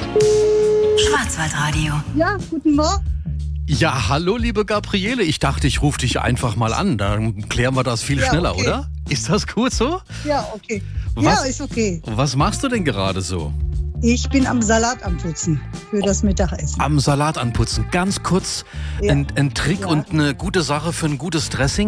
Schwarzwaldradio. Ja, guten Morgen. Ja, hallo liebe Gabriele, ich dachte, ich rufe dich einfach mal an, dann klären wir das viel schneller, okay. oder? Ist das gut so? Ja, okay. Was? Ja, ist okay. Was machst du denn gerade so? Ich bin am Salat am Putzen für das Mittagessen. Am Salat anputzen. Ganz kurz Ja. ein Trick Ja. und eine gute Sache für ein gutes Dressing.